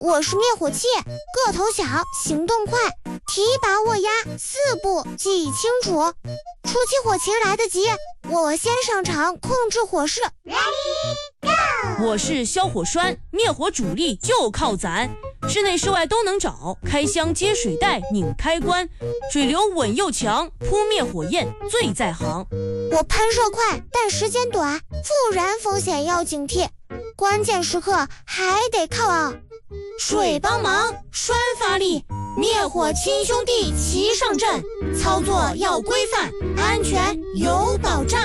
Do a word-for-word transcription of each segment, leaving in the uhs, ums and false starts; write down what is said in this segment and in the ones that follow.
我是灭火器，个头小，行动快，提拔握压，四步记忆清楚。初期火情来得及，我先上场控制火势。Ready go！ 我是消火栓，灭火主力就靠攒，室内室外都能找，开箱接水袋拧开关，水流稳又强，扑灭火焰最在行。 我喷射快，但时间短，复燃风险要警惕，关键时刻还得靠啊水帮忙，栓发力，灭火亲兄弟齐上阵，操作要规范，安全有保障。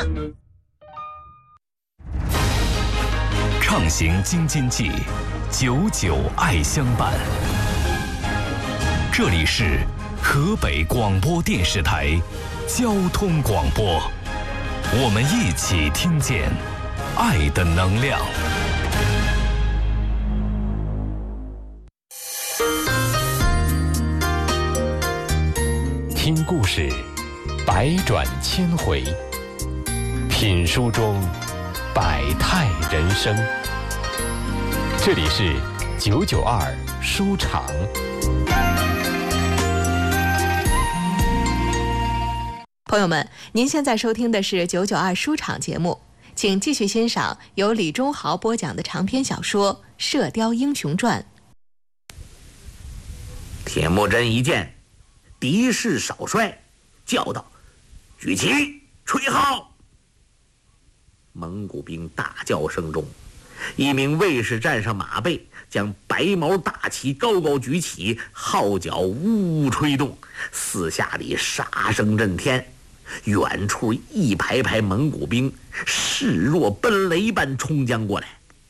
畅行京津冀，久久爱相伴。这里是河北广播电视台交通广播，我们一起听见爱的能量。听故事，百转千回；品书中，百态人生。这里是九九二书场。 朋友们，您现在收听的是九九二书场节目，请继续欣赏由李忠豪播讲的长篇小说《射雕英雄传》。 铁木真一见敌势少帅，叫道：“举旗，吹号！”蒙古兵大叫声中，一名卫士站上马背，将白毛大旗高高举起，号角呜呜吹动，四下里杀声震天。远处一排排蒙古兵势若奔雷般冲将过来，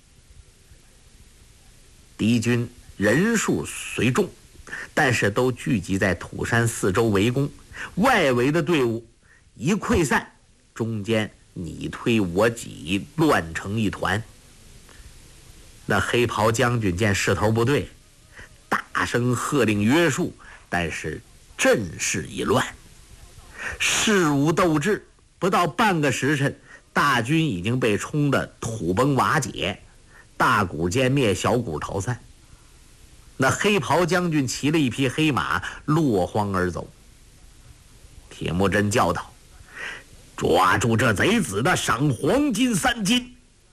敌军人数虽众，但是都聚集在土山四周围攻，外围的队伍一溃散，中间你推我挤，乱成一团。那黑袍将军见势头不对，大声喝令约束，但是阵势已乱，事无斗志，不到半个时辰，大军已经被冲得土崩瓦解，大股歼灭，小股逃散。那黑袍将军骑了一匹黑马，落荒而走。铁木真叫道：“抓住这贼子的，赏黄金三斤！”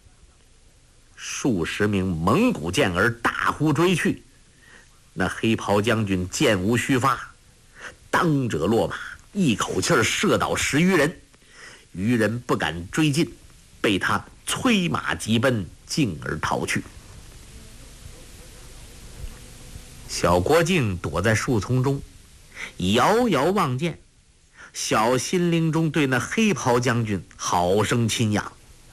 数十名蒙古健儿大呼追去，那黑袍将军箭无虚发，当者落马，一口气儿射倒十余人，余人不敢追进，被他催马急奔，径而逃去。小郭靖躲在树丛中，遥遥望见，小心灵中对那黑袍将军好生钦仰。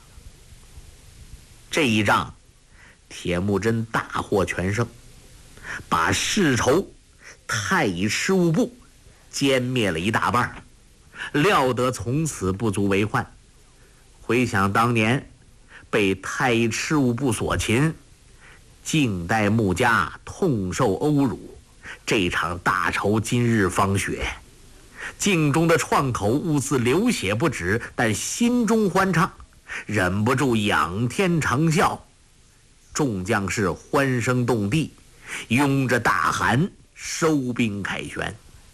这一仗，铁木真大获全胜，把世仇太乙赤兀部歼灭了一大半，料得从此不足为患。回想当年被太乙赤兀部所擒，静待穆家痛受殴辱，这场大仇今日方雪。镜中的创口兀自流血不止，但心中欢畅，忍不住仰天长啸。众将士欢声动地，拥着大喊收兵凯旋。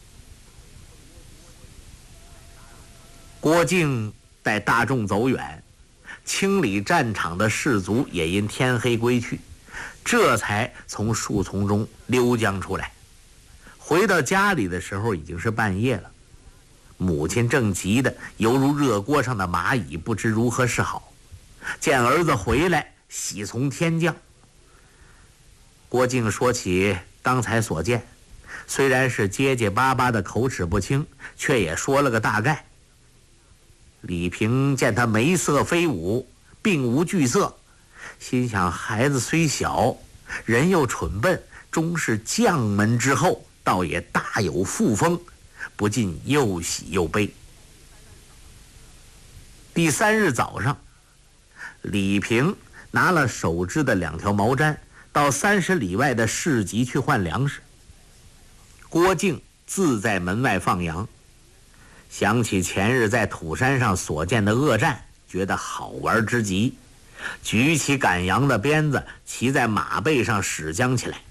郭靖带大众走远，清理战场的士卒也因天黑归去，这才从树丛中溜将出来。回到家里的时候已经是半夜了，母亲正急得犹如热锅上的蚂蚁，不知如何是好。见儿子回来，喜从天降。郭靖说起刚才所见，虽然是结结巴巴的口齿不清，却也说了个大概。李平见他眉色飞舞，并无惧色，心想孩子虽小，人又蠢笨，终是将门之后，倒也大有富风，不禁又喜又悲。第三日早上，李平拿了手织的两条毛毡，到三十里外的市集去换粮食。郭靖自在门外放羊，想起前日在土山上所见的恶战，觉得好玩之极，举起赶羊的鞭子，骑在马背上驶将起来。